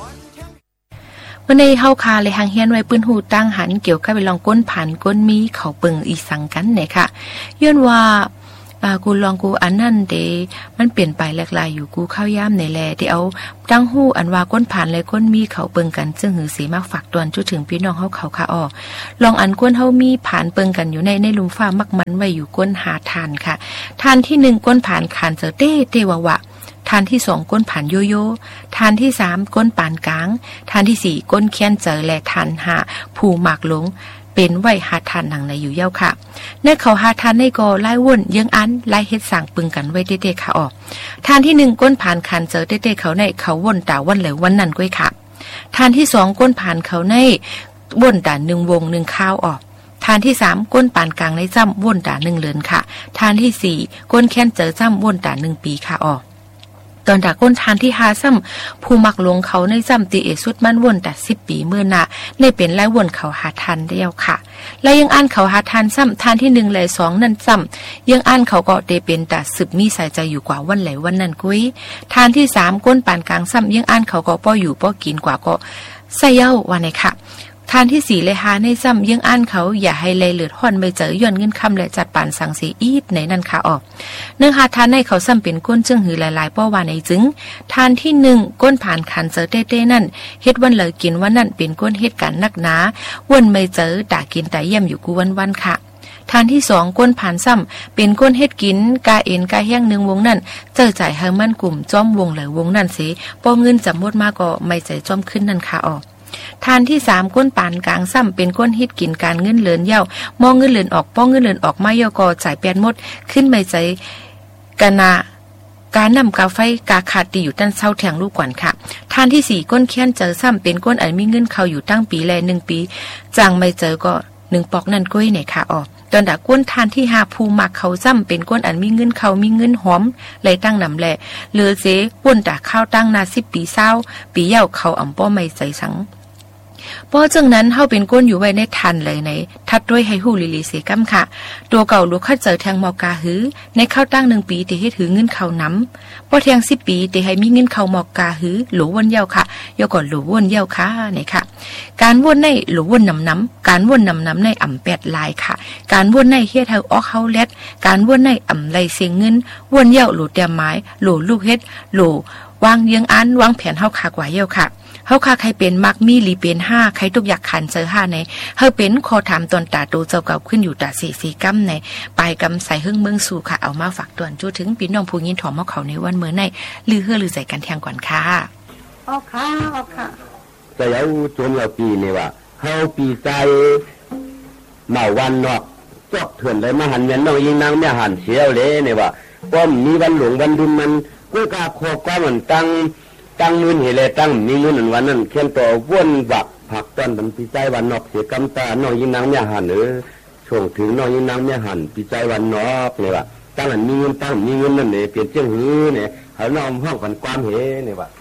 เมื่อในเฮาคาเลยหางเฮียนไว้ปืนหูตั้งหันเกี่ยวกับไปลองก้นผ่านก้นมีเขาเปิงอีสังกันเนี่ยค่ะย้อนว่ากูลองกูอันนั่นเดมันเปลี่ยนไปหลากหลายอยู่กูเข้าย่ำในแลเดี๋ยวตั้งหู้อันว่าก้นผ่านและก้นมีเขาเปิงกันซึ่งหือสีมากฝากตวนจุดถึงพี่น้องเฮาเขาค่ะลองอันก้นเฮามีผ่านเปิงกันอยู่ในลุมฟ้ามักมันไว้อยู่ก้นหาทานค่ะทานที่1ก้นผ่านขานเจอเต้วะทานที่2ก้นผ่านโยโย่ทานที่3ก้นปานกลางทานที่4ก้นเคียนเจอและทานหาผู้หมากหลงเป็นไว้หาทานหนังในอยู่เย้าค่ะในเขาหาทานในกอไล่ว่นเยื้องอันไล่เฮ็ดสั่งปึงกันไว้เด็ดๆค่ะทานที่1ก้นผ่านคันเจอเด็ดๆเขาในเขาว่นตาว่นเหลววันนั้นก้อยค่ะทานที่2ก้นผ่านเขาในว่นตา1วง1ข้าวทานที่3ก้นปานกลางในจ้ำว่นตา1เลือนค่ะทานที่4ก้นแค้นเจอจ้ำว่นตา1ปีค่ะตอนดาก้นทานที่5ซ้ำผู้มักลงเขาในซ้ำตีเอสุดมันวนแต่10ปีเมื่อน่ะในเป็นไล่วนเขาหาทานเดียวค่ะและยังอ่านเขาหาทานซ้ำทานที่1และ2นั่นซ้ำยังอ่านเขาก็ได้เป็นแต่สืบมีสายใจอยู่กว่าวันไหลวันนั้นกุ้ยทานที่3ก้นปานกลางซ้ำยังอ่านเขาก็ป้ออยู่ป้อกินกว่าก็ใส่เย้าว่าไหนค่ะทานที่4เลยหาในซ้ำยังอ่านเขาอย่าให้เลยเลือดห่อนไม่เจอย่อนเงินคำและจัดปานสังสีอีดในนั่นค่ะเนื่องหาทานในเขาซ้ำเป็นก้นจึงหือหลายๆป้อว่าในจึงทานที่1ก้นผ่านขันเจอเต้ๆนั่นเฮ็ดวันเลยกินวันนั่นเป็นก้นเฮ็ดการนักหนาวันไม่เจอด่ากินแต่เยี่ยมอยู่กูวันๆค่ะทานที่2ก้นผ่านซ้ำเป็นก้นเฮ็ดกินกาเอ็นกาแห้ง1วงนั่นเจอจ่ายให้มันกลุ่มจ้อมวงเหลววงนั่นสิป้อเงินจำหมดมาก็ไม่ใจจ้อมขึ้นนั่นค่ะทานที่3ก้นปานกลางซ้ำเป็นก้นฮิตกินการเงินเหลือนเย้ามองเงินเหลือนออกป้องเงินเหลือนออกมาย่อก็จ่ายแปดหมดขึ้นไม่ใจกะนาการนำกาไฟกาขาดตีอยู่ตั้นเศร้าแทงลูกก่อนค่ะทานที่4ก้นเคียนเจอซ้ำเป็นก้นอันมีเงินเข้าอยู่ตั้งปีแล1ปีจางไม่เจอก็1ปอกนั่นก้อยไหนค่ะตอนดาก้นทานที่5ภูมักเขาซ้ำเป็นก้นอันมีเงินเขามีเงินหอมเลยตั้งนำแหละเหลือเสวนดาข้าวตั้งนา10ปีเศร้าปีเย้าเขาอ่ำป้อไม่ใจสังเพราะจังนั้นเฮาเป็นก้นอยู่ไว้ในทันเลยในทัดด้วยให้ฮู้ลิลิเสกัมค่ะตัวเก่าลูกคัดเจอแทงมอกาหือในข้าวตั้ง1ปีที่เฮ็ดถือเงินเขานำบ่แทง10ปีที่ให้มีเงินเขามอกาหือหลูวนเย้าค่ะย่อก่อนหลูวนเย้าค่ะนี่ค่ะการวนในหลูวนนำการวนนำในอ่ำ8ลายค่ะการวนในเฮ็ดให้ออกเฮาเล็ดการวนในอ่ำไหลเสียงเงินวนเย้าหลูเตรียมไม้หลูลูกเฮ็ดหลูวางเยื้องอันวางแผนเฮาคากว่าเย้าค่ะเฮาคาใครเป็นมักมีหลีเป็น5ใครทุกอยากขันเจอ5ในเฮาเป็นขอถามตนตาโตเจ้าเก่าขึ้นอยู่ตา4กำในปลายกำใส่หึ่งเมืองสู่ค่ะเอามาฝากตวนจู้ถึงพี่น้องผู้ยินถอมเขาในวันมื้อในลือเฮือลือใจกันแทงก่อนค่ะค่ะก็แล้วจนเราปีนี่ว่าเฮาปีใจเมาวันนอกจอกเถื่อนเลยมาหันยันน้องยิงนางแม่หันเสียวเลยนี่ว่าป้อมมีวันหลงวันดุลมันก็กาขอบความมันตั้งมือเห็นเลยตั้งมีมือหนึ่งวันนั้นเขียนตัววนบักผักต้นมันปีใจวันนอกเสียกำตาน้องยิงนางแม่หันช่วงถึงน้องยิงนางแม่หันปีใจวันนอกเลยว่าตั้งหันมีเงินตั้งมีเงินนั่นเนี่ยเปลี่ยนเชียงหือเนี่ยเขาน้องห้องกันความเหเนี่ยว่า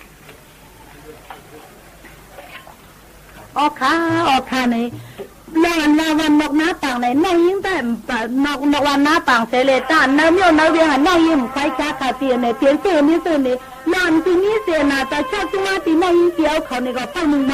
ค่ะนี่วันนกหน้าต่างไหนน้องยิ่งแต่นกวันหน้าต่างเสเลต้านน้ำโยนน้ำเวียงน้องยิ่งใครจ้าขาเตียนเนี่ยเปลี่ยนเสื้อนี่นอนที่นี่เสียนาแต่ชอบที่มาที่น้องยิ่งเกี่ยวเขาเนี่ยก็ฟังมึง